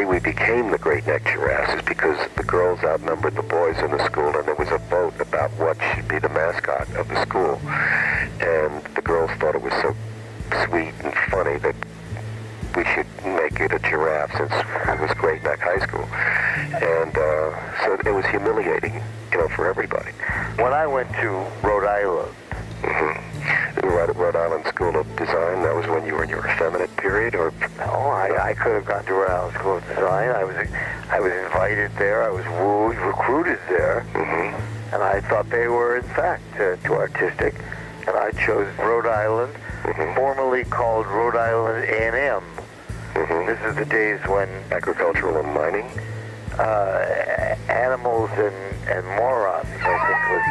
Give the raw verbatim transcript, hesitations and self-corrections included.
way we became the Great Neck Giraffes is because the girls outnumbered the boys in the school, and there was a vote about what should be the mascot of the school. And the girls thought it was so sweet and funny that we should make it a giraffe since it was Great Neck High School. And uh, so it was humiliating, you know, for everybody. When I went to Rhode Island, Mm-hmm. You were at Rhode Island School of Design. That was when you were in your effeminate period, or no, I, I could have gone to Rhode Island School of Design. I was I was invited there. I was wooed, recruited there, mm-hmm. and I thought they were, in fact, uh, too artistic. And I chose Rhode Island, mm-hmm. formerly called Rhode Island A and M. Mm-hmm. This is the days when agricultural and mining, uh, animals and and morons, I think was